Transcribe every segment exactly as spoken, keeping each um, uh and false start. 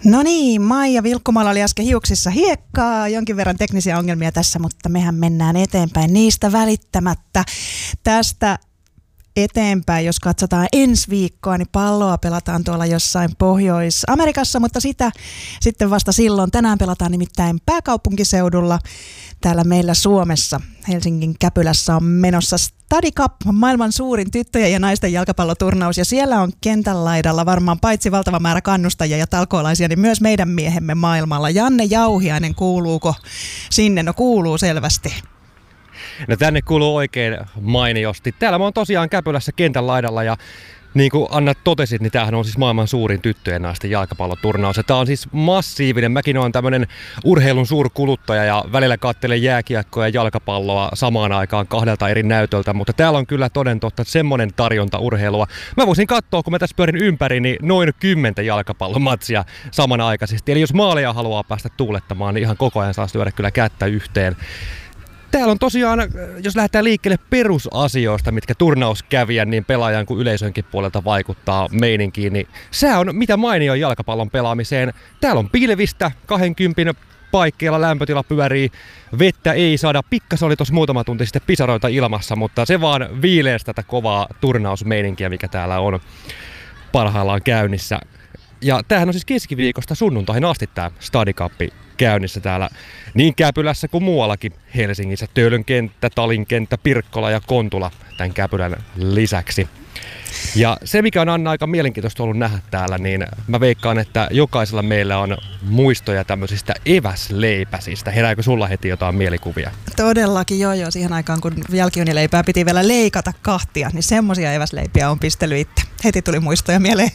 No niin, Maija Vilkkumalla oli äsken hiuksissa hiekkaa, jonkin verran teknisiä ongelmia tässä, mutta mehän mennään eteenpäin niistä välittämättä. Tästä eteenpäin, jos katsotaan ensi viikkoa, niin palloa pelataan tuolla jossain Pohjois-Amerikassa, mutta sitä sitten vasta silloin. Tänään pelataan nimittäin pääkaupunkiseudulla täällä meillä Suomessa. Helsingin Käpylässä on menossa Stadi Cup, maailman suurin tyttöjen ja naisten jalkapalloturnaus, ja siellä on kentän laidalla varmaan paitsi valtava määrä kannustajia ja talkoolaisia, niin myös meidän miehemme maailmalla. Janne Jauhiainen, kuuluuko sinne? No kuuluu selvästi. No tänne kuuluu oikein mainiosti. Täällä mä oon tosiaan Käpylässä kentän laidalla ja niin kuin Anna totesit, niin tämähän on siis maailman suurin tyttöjen ja naisten jalkapalloturnaus. Ja tää on siis massiivinen. Mäkin oon tämmönen urheilun suurkuluttaja ja välillä katselen jääkiekkoa ja jalkapalloa samaan aikaan kahdelta eri näytöltä. Mutta täällä on kyllä toden totta semmonen tarjonta urheilua. Mä voisin katsoa, kun mä tässä pyörin ympäri, niin noin kymmentä jalkapallomatsia samanaikaisesti. Eli jos maaleja haluaa päästä tuulettamaan, niin ihan koko ajan saa lyödä kyllä kättä yhteen. Täällä on tosiaan, jos lähdetään liikkeelle perusasioista, mitkä turnauskävijän niin pelaajan kuin yleisönkin puolelta vaikuttaa meininkiin, niin se on mitä mainio jalkapallon pelaamiseen. Täällä on pilvistä, kahdenkympin paikkeilla lämpötila pyörii, vettä ei saada. Pikkas oli tuossa muutama tunti sitten pisaroita ilmassa, mutta se vaan viileesi tätä kovaa turnausmeininkiä, mikä täällä on parhaillaan käynnissä. Ja tämähän on siis keskiviikosta sunnuntaihin asti tämä Stadi Cup käynnissä täällä niin Käpylässä kuin muuallakin Helsingissä. Töölön kenttä, Talin kenttä, Pirkkola ja Kontula tämän Käpylän lisäksi. Ja se, mikä on Anna aika mielenkiintoista ollut nähdä täällä, niin mä veikkaan, että jokaisella meillä on muistoja tämmöisistä eväsleipäsistä. Herääkö sulla heti jotain mielikuvia? Todellakin joo joo. Siihen aikaan, kun jälkiunileipää piti vielä leikata kahtia, niin semmoisia eväsleipiä on pistellyt itse. Heti tuli muistoja mieleen.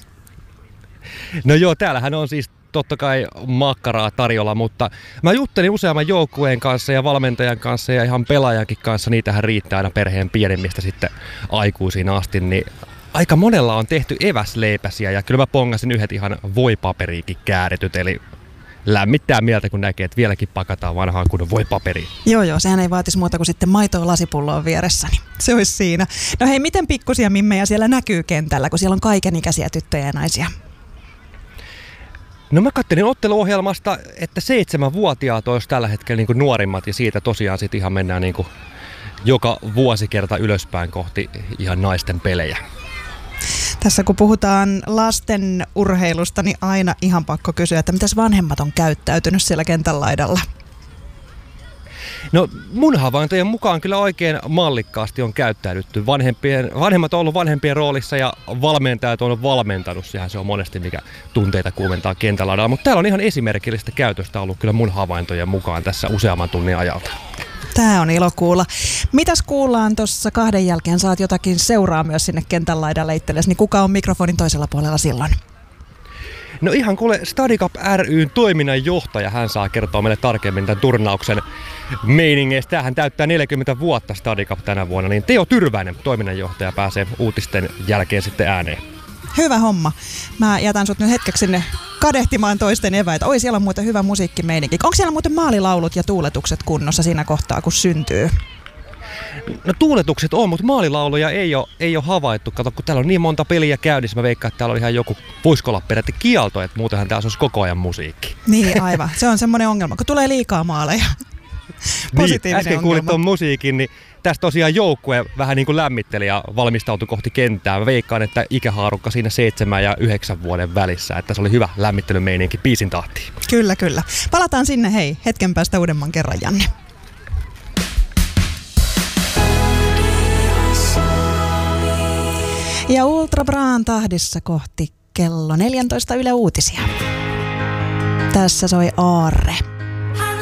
No joo, täällähän on siis totta kai makkaraa tarjolla, mutta mä juttelin useamman joukkueen kanssa ja valmentajan kanssa ja ihan pelaajankin kanssa, niitähän riittää aina perheen pienemmistä sitten aikuisiin asti, niin aika monella on tehty eväsleipäsiä ja kyllä mä pongasin yhdet ihan voipaperiikin käärityt, eli lämmittää mieltä, kun näkee, että vieläkin pakataan vanhaan kunnon voipaperiin. Joo joo, sehän ei vaatisi muuta kuin sitten maitoa lasipulloa vieressä, niin se olisi siinä. No hei, miten pikkusia mimmejä siellä näkyy kentällä, kun siellä on kaikenikäisiä tyttöjä ja naisia? No mä katselin otteluohjelmasta, että seitsemänvuotiaat olisi tällä hetkellä niin kuin nuorimmat ja siitä tosiaan sitten ihan mennään niin kuin joka vuosikerta ylöspäin kohti ihan naisten pelejä. Tässä kun puhutaan lasten urheilusta, niin aina ihan pakko kysyä, että mitäs vanhemmat on käyttäytynyt siellä kentän laidalla? No mun havaintojen mukaan kyllä oikein mallikkaasti on käyttäydytty. Vanhempien, vanhemmat on ollut vanhempien roolissa ja valmentajat on valmentanut. Sehän se on monesti mikä tunteita kuumentaa kentällä. Mutta täällä on ihan esimerkillistä käytöstä ollut kyllä mun havaintojen mukaan tässä useamman tunnin ajalta. Tää on ilo kuulla. Mitäs kuullaan tuossa kahden jälkeen? Saat jotakin seuraa myös sinne kentän laidalle itsellesi. Niin kuka on mikrofonin toisella puolella silloin? No ihan kuule, Stadi Cup ry:n toiminnanjohtaja, hän saa kertoa meille tarkemmin tämän turnauksen meiningeistä. Tämähän täyttää neljäkymmentä vuotta Stadi Cup tänä vuonna, niin Teo Tyrväinen, toiminnanjohtaja, pääsee uutisten jälkeen sitten ääneen. Hyvä homma. Mä jätän sut nyt hetkeksi sinne kadehtimaan toisten eväitä. Oi, siellä on muuten hyvä musiikkimeininki. Onko siellä muuten maalilaulut ja tuuletukset kunnossa siinä kohtaa, kun syntyy? No tuuletukset on, mutta maalilauluja ei ole, ei ole havaittu. Kato, kun täällä on niin monta peliä käynnissä, mä veikkaan, että täällä on ihan joku, voisiko olla peräti kielto, että muutenhan täällä olisi koko ajan musiikki. Niin, aivan. Se on semmoinen ongelma, kun tulee liikaa maaleja. Positiivinen niin, äsken ongelma. kuulit tuon musiikin, niin tästä tosiaan joukkue vähän niin kuin lämmitteli ja valmistautui kohti kenttää. Mä veikkaan, että ikähaarukka siinä seitsemän ja yhdeksän vuoden välissä, että se oli hyvä lämmittelymeininki biisin tahtiin. Kyllä, kyllä. Palataan sinne hei, hetken päästä uudemman kerran, Janne. Ja Ultra Braan tahdissa kohti kello neljätoista Yle Uutisia. Tässä soi Aarre.